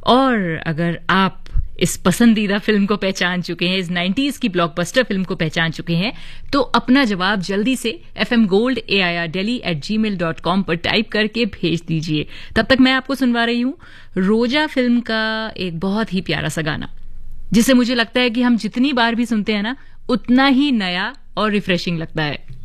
और अगर आप इस पसंदीदा फिल्म को पहचान चुके हैं, इस 90s की ब्लॉकबस्टर फिल्म को पहचान चुके हैं, तो अपना जवाब जल्दी से fmgold@gmail.com पर टाइप करके भेज दीजिए। तब तक मैं आपको सुनवा रही हूं रोजा फिल्म का एक बहुत ही प्यारा सा गाना, जिसे मुझे लगता है कि हम जितनी बार भी सुनते हैं ना, उतना ही नया और रिफ्रेशिंग लगता है।